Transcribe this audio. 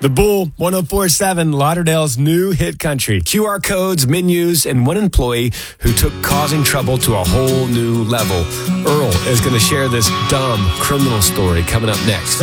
The Bull, 104.7, Lauderdale's new hit country. QR codes, menus, and one employee who took causing trouble to a whole new level. Earl is going to share this dumb criminal story coming up next.